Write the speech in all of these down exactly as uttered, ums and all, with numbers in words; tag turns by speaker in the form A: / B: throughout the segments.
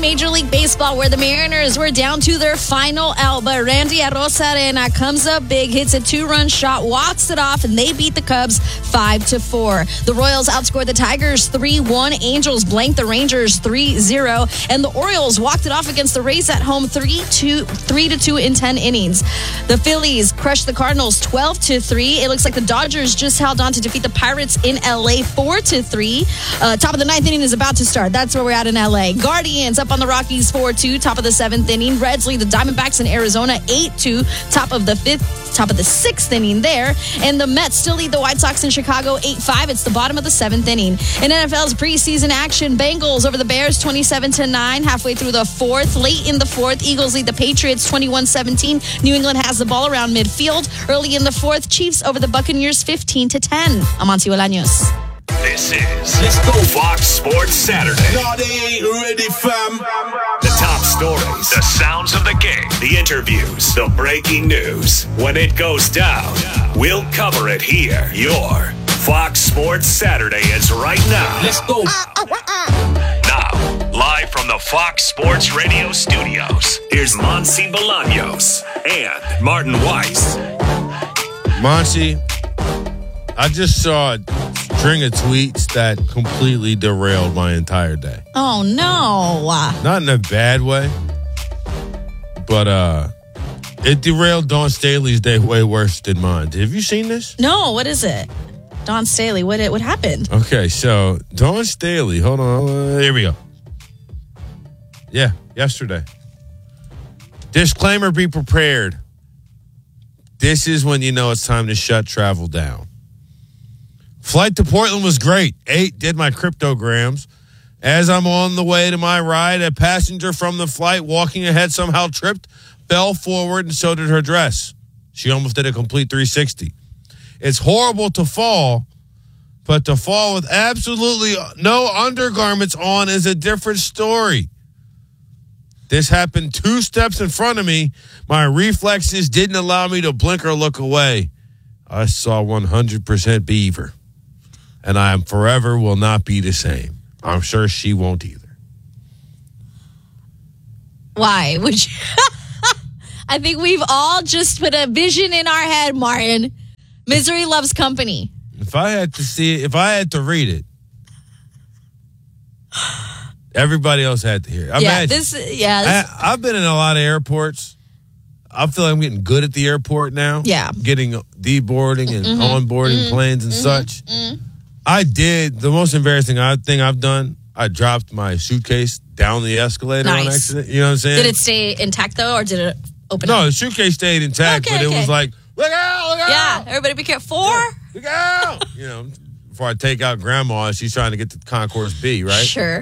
A: Major League Baseball, where the Mariners were down to their final out, but Randy Arozarena comes up big, hits a two-run shot, walks it off, and they beat the Cubs five to four. The Royals outscored the Tigers three one. Angels blanked the Rangers three zero, and the Orioles walked it off against the Rays at home three to two in ten innings. The Phillies crushed the Cardinals twelve to three. It looks like the Dodgers just held on to defeat the Pirates in L A four to three. Uh, top of the ninth inning is about to start. That's where we're at in L A. Guardians up on the Rockies four two. Top of the seventh inning. Reds lead the Diamondbacks in Arizona eight two. Top of the fifth, top of the sixth inning there. And the Mets still lead the White Sox in Chicago eight five. It's the bottom of the seventh inning. In N F L's preseason action, Bengals over the Bears twenty-seven to nine. Halfway through the fourth. Late in the fourth, Eagles lead the Patriots twenty-one seventeen. New England has the ball around midfield. Early in the fourth, Chiefs over the Buccaneers fifteen to ten. Amancio Bolaños.
B: This is Let's Go Fox Sports Saturday.
C: No, they ain't ready, fam.
B: The top stories, the sounds of the game, the interviews, the breaking news. When it goes down, we'll cover it here. Your Fox Sports Saturday is right now.
C: Let's go.
B: Now, live from the Fox Sports Radio studios, here's Monsi Bolaños and Martin Weiss.
D: Monsi, I just saw a string of tweets that completely derailed my entire day.
A: Oh, no.
D: Not in a bad way, but uh, it derailed Dawn Staley's day way worse than mine. Have you seen this?
A: No, what is it? Dawn Staley, what what happened?
D: Okay, so Dawn Staley, hold on, uh, here we go. Yeah, yesterday. Disclaimer, be prepared. This is when you know it's time to shut travel down. Flight to Portland was great. Eight, did my cryptograms. As I'm on the way to my ride, a passenger from the flight walking ahead somehow tripped, fell forward, and so did her dress. She almost did a complete three sixty. It's horrible to fall, but to fall with absolutely no undergarments on is a different story. This happened two steps in front of me. My reflexes didn't allow me to blink or look away. I saw one hundred percent beaver. And I am forever will not be the same. I'm sure she won't either.
A: Why would you? I think we've all just put a vision in our head, Martin. Misery loves company.
D: If I had to see it, if I had to read it, everybody else had to hear it.
A: Yeah,
D: Imagine,
A: this. Yeah, this,
D: I, I've been in a lot of airports. I feel like I'm getting good at the airport now.
A: Yeah,
D: getting deboarding and mm-hmm, onboarding mm-hmm, planes and mm-hmm, such. Mm-hmm. I did the most embarrassing thing I've done. I dropped my suitcase down the escalator
A: nice.
D: on accident. You know what I'm saying?
A: Did it stay intact though, or did it open
D: no,
A: up?
D: No, the suitcase stayed intact,
A: okay,
D: but it
A: okay.
D: was like, look out, look out.
A: Yeah, everybody be careful. Four?
D: Yeah, look out. You know, before I take out grandma, she's trying to get to Concourse B, right?
A: Sure.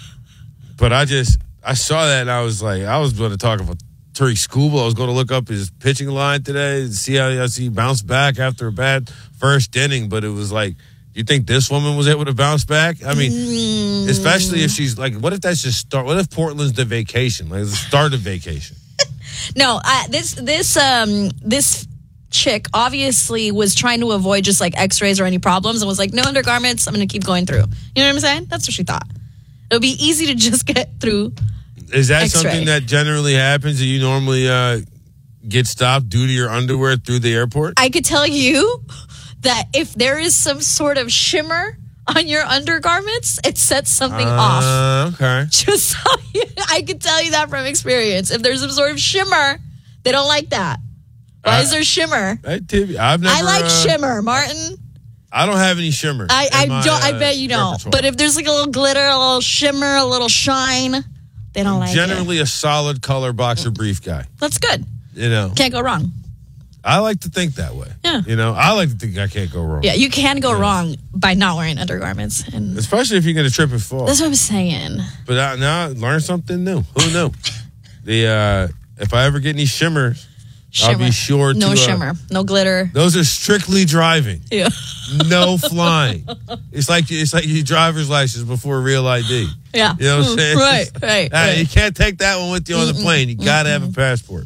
D: But I just, I saw that and I was like, I was going to talk about Tariq Skubal. I was going to look up his pitching line today and see how he bounced back after a bad first inning, but it was like, you think this woman was able to bounce back? I mean, mm. especially if she's like, what if that's just start? What if Portland's the vacation? Like, it's the start of vacation.
A: No, uh, this this um this chick obviously was trying to avoid just like X-rays or any problems and was like, no undergarments. I'm going to keep going through. You know what I'm saying? That's what she thought. It would be easy to just get through.
D: Is that
A: X-ray.
D: Something that generally happens? Do you normally uh, get stopped due to your underwear through the airport?
A: I could tell you that if there is some sort of shimmer on your undergarments, it sets something
D: uh,
A: off.
D: Okay.
A: Just so you, I could tell you that from experience. If there's some sort of shimmer, they don't like that. Why uh, is there shimmer?
D: I've never,
A: I like
D: uh,
A: shimmer, Martin.
D: I don't have any shimmer.
A: I, I
D: my,
A: don't. I
D: uh,
A: bet you don't.
D: repertoire.
A: But if there's like a little glitter, a little shimmer, a little shine, they don't
D: I'm
A: like
D: generally
A: it.
D: a solid color boxer brief guy.
A: That's good.
D: You know,
A: can't go wrong.
D: I like to think that way.
A: Yeah.
D: You know, I like to think I can't go wrong.
A: Yeah, you can go
D: yeah.
A: wrong by not wearing undergarments. And
D: especially if you're going to trip and fall.
A: That's what I'm saying.
D: But I, now I learned something new. Who knew? the uh, If I ever get any shimmers, shimmer. I'll be sure to...
A: No
D: uh,
A: shimmer. No glitter.
D: Those are strictly driving.
A: Yeah.
D: No flying. It's like it's like your driver's license before real I D.
A: Yeah.
D: You know what I'm saying?
A: Right, right.
D: Uh,
A: right.
D: You can't take that one with you on the plane. You got to have a passport.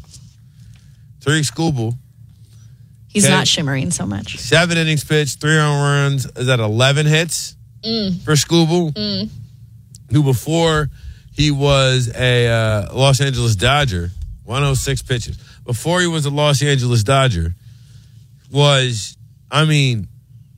D: Tariq Skubal.
A: He's
D: okay.
A: not shimmering so much.
D: Seven innings pitched, three home runs. Is that eleven hits
A: mm.
D: for Skubal?
A: Mm.
D: Who before he was a uh, Los Angeles Dodger, one oh six pitches. Before he was a Los Angeles Dodger, was, I mean,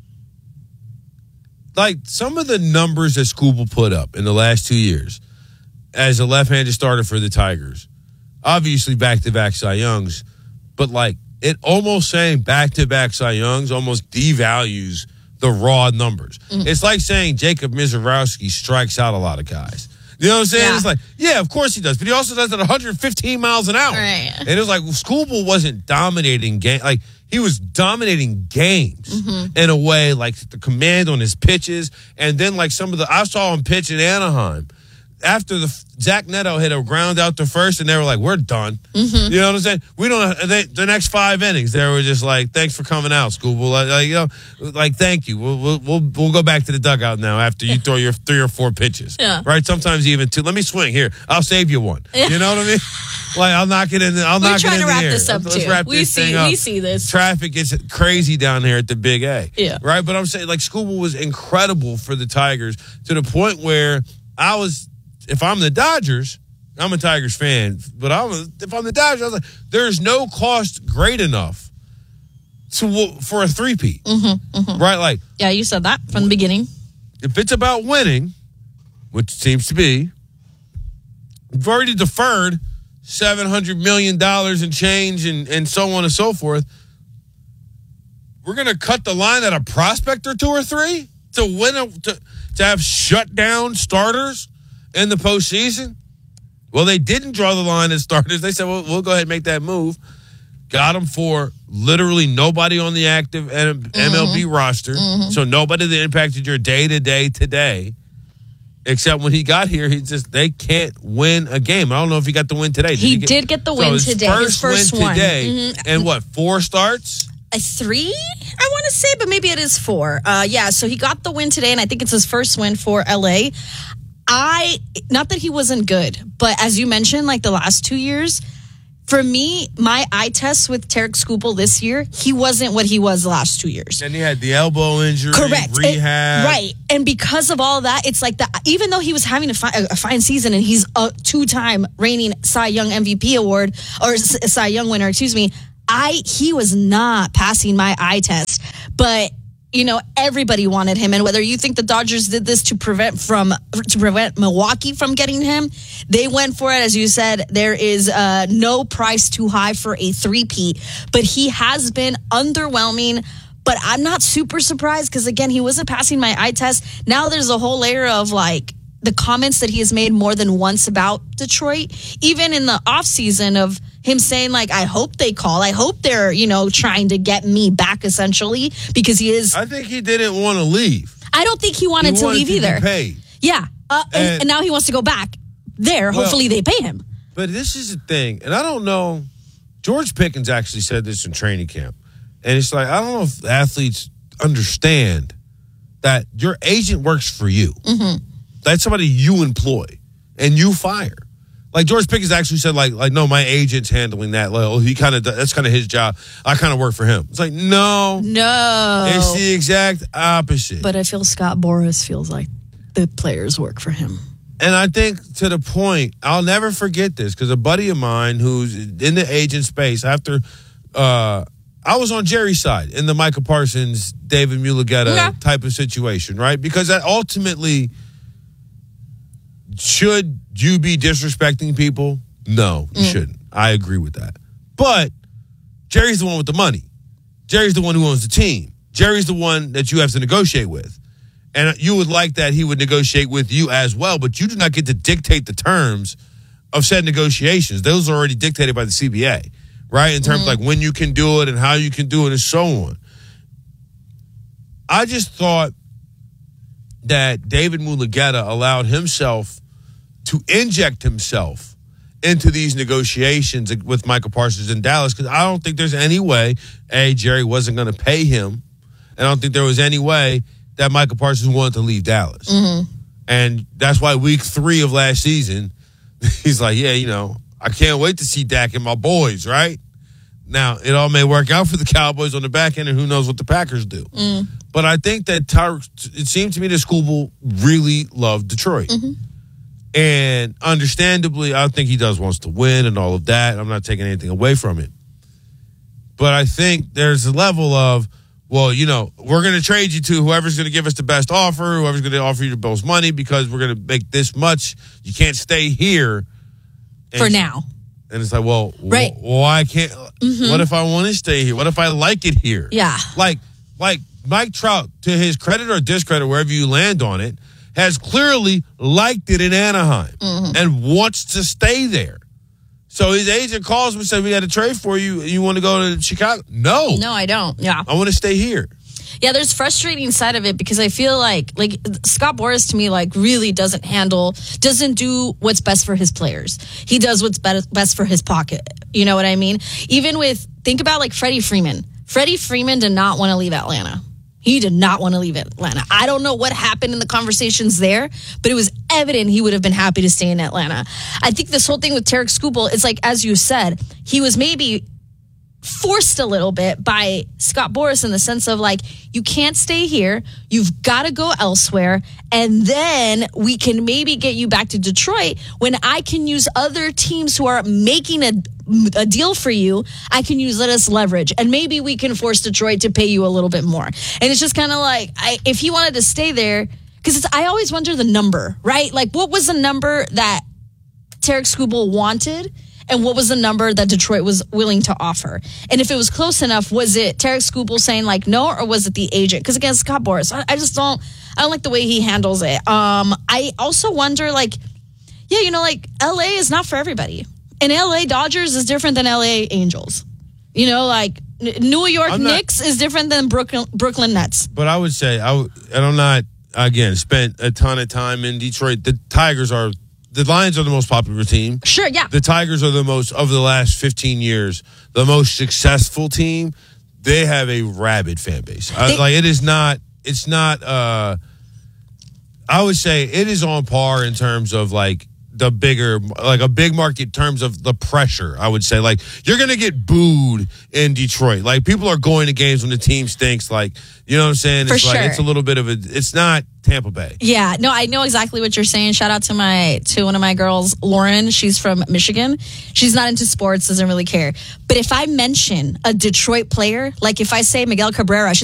D: like some of the numbers that Skubal put up in the last two years as a left-handed starter for the Tigers, obviously back-to-back Cy Youngs, but like it almost saying back-to-back Cy Youngs almost devalues the raw numbers. Mm-hmm. It's like saying Jacob Misiorowski strikes out a lot of guys. You know what I'm saying? Yeah. It's like, yeah, of course he does, but he also does it at one hundred fifteen miles an hour.
A: Right.
D: And it was like, Skubal wasn't dominating game. Like, he was dominating games mm-hmm. in a way, like the command on his pitches. And then, like, some of the, I saw him pitch in Anaheim. After the Zach Neto hit a ground out to first, and they were like, "We're done." Mm-hmm. You know what I'm saying? We don't. They, the next five innings, they were just like, "Thanks for coming out, Skubal." Like, like, you know, like thank you. We'll, we'll we'll we'll go back to the dugout now after you throw your three or four pitches.
A: Yeah.
D: Right. Sometimes even two. Let me swing here. I'll save you one. Yeah. You know what I mean? Like I'll knock it in. The, I'll
A: We're
D: knock it in the air.
A: We're trying to wrap this up
D: let's,
A: too.
D: Let's wrap
A: we
D: this
A: see
D: thing up.
A: we see this.
D: Traffic gets crazy down here at the Big A.
A: Yeah.
D: Right. But I'm saying like Skubal was incredible for the Tigers to the point where I was. If I'm the Dodgers, I'm a Tigers fan, but I'm a, if I'm the Dodgers, I was like, there's no cost great enough to for a three-peat,
A: mm-hmm, mm-hmm.
D: right? Like,
A: yeah, you said that from the beginning.
D: If it's about winning, which it seems to be, we've already deferred seven hundred million dollars in change and, and so on and so forth. We're going to cut the line at a prospect or two or three to win a, to, to have shutdown starters in the postseason? Well, they didn't draw the line as starters. They said, well, we'll go ahead and make that move. Got them for literally nobody on the active M L B mm-hmm. roster. Mm-hmm. So nobody that impacted your day-to-day today. Except when he got here, he just they can't win a game. I don't know if he got the win today. Did
A: he,
D: he get,
A: did get the
D: so
A: win
D: his
A: today.
D: First
A: his first
D: win
A: one.
D: today.
A: Mm-hmm.
D: And what, four starts?
A: A three, I want to say, but maybe it is four. Uh, yeah, so he got the win today, and I think it's his first win for L A. I, not that he wasn't good, but as you mentioned, like the last two years, for me, my eye test with Tarik Skubal this year, he wasn't what he was the last two years.
D: And he had the elbow injury,
A: correct,
D: rehab.
A: It, right. And because of all that, it's like that. Even though he was having a, fi- a fine season and he's a two-time reigning Cy Young M V P award, or Cy Young winner, excuse me, I he was not passing my eye test. But you know, everybody wanted him, and whether you think the Dodgers did this to prevent from to prevent Milwaukee from getting him, they went for it. As you said, there is uh, no price too high for a three-peat, but he has been underwhelming. But I'm not super surprised because again, he wasn't passing my eye test. Now there's a whole layer of like the comments that he has made more than once about Detroit, even in the offseason of him saying, like, I hope they call. I hope they're, you know, trying to get me back, essentially, because he is.
D: I think he didn't want to leave.
A: I don't think he wanted
D: he
A: to
D: wanted
A: leave
D: to
A: either.
D: Be paid.
A: Yeah. Uh, and,
D: and,
A: and now he wants to go back there.
D: Well,
A: hopefully they pay him.
D: But this is the thing, and I don't know. George Pickens actually said this in training camp. And it's like, I don't know if athletes understand that your agent works for you. Mm-hmm. That's somebody you employ and you fire. Like George Pickens actually said, like, like no, my agent's handling that. Like, oh, he kind of that's kind of his job. I kind of work for him. It's like no,
A: no,
D: it's the exact opposite.
A: But I feel Scott Boras feels like the players work for him.
D: And I think to the point, I'll never forget this because a buddy of mine who's in the agent space after. Uh, I was on Jerry's side in the Micah Parsons, David Mulugeta yeah. type of situation, right? Because that ultimately, should you be disrespecting people? No, you mm. shouldn't. I agree with that. But Jerry's the one with the money. Jerry's the one who owns the team. Jerry's the one that you have to negotiate with. And you would like that he would negotiate with you as well, but you do not get to dictate the terms of said negotiations. Those are already dictated by the C B A. Right, in terms mm-hmm. of like when you can do it and how you can do it and so on. I just thought that David Mulugeta allowed himself to inject himself into these negotiations with Micah Parsons in Dallas because I don't think there's any way, A, Jerry wasn't going to pay him, and I don't think there was any way that Micah Parsons wanted to leave Dallas. Mm-hmm. And that's why week three of last season, he's like, yeah, you know, I can't wait to see Dak and my boys, right? Now, it all may work out for the Cowboys on the back end, and who knows what the Packers do. Mm. But I think that Tyre, it seemed to me that Skubal really loved Detroit. Mm-hmm. And understandably, I think he does wants to win and all of that. I'm not taking anything away from it. But I think there's a level of, well, you know, we're going to trade you to whoever's going to give us the best offer, whoever's going to offer you the most money because we're going to make this much. You can't stay here. And
A: For now.
D: And it's like, well,
A: right.
D: wh- why can't, mm-hmm. what if I want to stay here? What if I like it here?
A: Yeah.
D: Like, like Mike Trout, to his credit or discredit, wherever you land on it, has clearly liked it in Anaheim mm-hmm. and wants to stay there. So his agent calls him and said, we got to trade for you. You want to go to Chicago? No.
A: No, I don't. Yeah.
D: I want to stay here.
A: Yeah, there's frustrating side of it because I feel like like Scott Boras to me like really doesn't handle, doesn't do what's best for his players. He does what's best for his pocket. You know what I mean? Even with, think about like Freddie Freeman. Freddie Freeman did not want to leave Atlanta. He did not want to leave Atlanta. I don't know what happened in the conversations there, but it was evident he would have been happy to stay in Atlanta. I think this whole thing with Tarik Skubal is like, as you said, he was maybe forced a little bit by Scott Boras in the sense of like, you can't stay here. You've got to go elsewhere. And then we can maybe get you back to Detroit when I can use other teams who are making a, a deal for you. I can use that as leverage. And maybe we can force Detroit to pay you a little bit more. And it's just kind of like, I, if he wanted to stay there, because I always wonder the number, right? Like, what was the number that Tarik Skubal wanted? And what was the number that Detroit was willing to offer? And if it was close enough, was it Tarik Skubal saying like no, or was it the agent? Because again, Scott Boras, I, I just don't, I don't like the way he handles it. Um, I also wonder, like, yeah, you know, like L A is not for everybody, and L A Dodgers is different than L A Angels. You know, like New York not, Knicks is different than Brooklyn Brooklyn Nets.
D: But I would say, I would, and I'm not again spent a ton of time in Detroit. The Tigers are. The Lions are the most popular team.
A: Sure, yeah.
D: The Tigers are the most, over the last fifteen years, the most successful team. They have a rabid fan base. They, I, like, it is not, it's not, uh, I would say it is on par in terms of, like, the bigger, like a big market in terms of the pressure, I would say. Like, you're going to get booed in Detroit. Like, people are going to games when the team stinks. Like, you know what I'm saying?
A: For
D: it's
A: sure.
D: like, it's a little bit of a, it's not Tampa Bay.
A: Yeah, no, I know exactly what you're saying. Shout out to my, to one of my girls, Lauren. She's from Michigan. She's not into sports, doesn't really care. But if I mention a Detroit player, like if I say Miguel Cabrera, she's